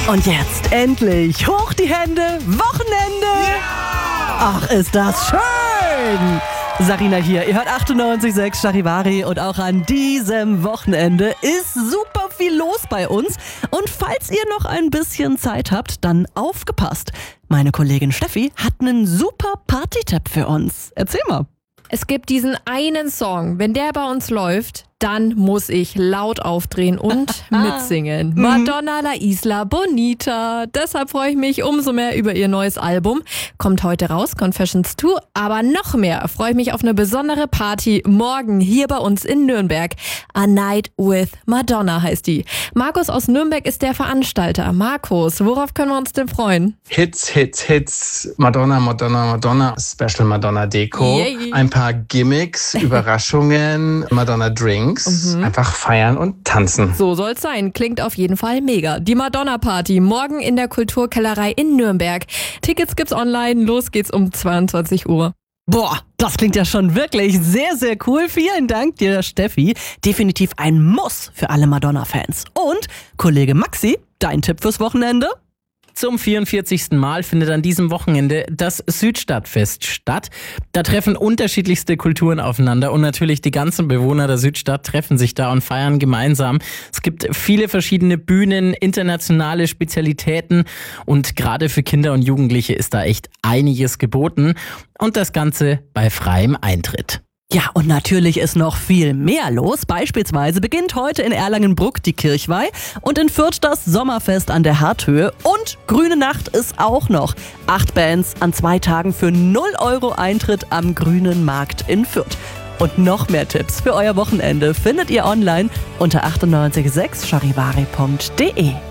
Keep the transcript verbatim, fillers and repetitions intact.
Und jetzt endlich hoch die Hände, Wochenende! Ja! Ach, ist das schön! Sarina hier, ihr hört achtundneunzig Komma sechs Charivari und auch an diesem Wochenende ist super viel los bei uns. Und falls ihr noch ein bisschen Zeit habt, dann aufgepasst. Meine Kollegin Steffi hat einen super Party-Tipp für uns. Erzähl mal. Es gibt diesen einen Song, wenn der bei uns läuft, dann muss ich laut aufdrehen und mitsingen. Madonna La Isla Bonita. Deshalb freue ich mich umso mehr über ihr neues Album. Kommt heute raus, Confessions zwei. Aber noch mehr freue ich mich auf eine besondere Party morgen hier bei uns in Nürnberg. A Night with Madonna heißt die. Markus aus Nürnberg ist der Veranstalter. Markus, worauf können wir uns denn freuen? Hits, Hits, Hits. Madonna, Madonna, Madonna. Special Madonna Deko. Yay. Ein paar Gimmicks, Überraschungen, Madonna Drinks. Mhm. Einfach feiern und tanzen. So soll's sein. Klingt auf jeden Fall mega. Die Madonna-Party morgen in der Kulturkellerei in Nürnberg. Tickets gibt's online. Los geht's um zweiundzwanzig Uhr. Boah, das klingt ja schon wirklich sehr, sehr cool. Vielen Dank dir, Steffi. Definitiv ein Muss für alle Madonna-Fans. Und Kollege Maxi, dein Tipp fürs Wochenende? Zum vierundvierzigsten Mal findet an diesem Wochenende das Südstadtfest statt. Da treffen unterschiedlichste Kulturen aufeinander und natürlich die ganzen Bewohner der Südstadt treffen sich da und feiern gemeinsam. Es gibt viele verschiedene Bühnen, internationale Spezialitäten und gerade für Kinder und Jugendliche ist da echt einiges geboten und das Ganze bei freiem Eintritt. Ja, und natürlich ist noch viel mehr los. Beispielsweise beginnt heute in Erlangen-Bruck die Kirchweih und in Fürth das Sommerfest an der Harthöhe. Und Grüne Nacht ist auch noch. Acht Bands an zwei Tagen für null Euro Eintritt am Grünen Markt in Fürth. Und noch mehr Tipps für euer Wochenende findet ihr online unter achtundneunzig Komma sechs charivari punkt de.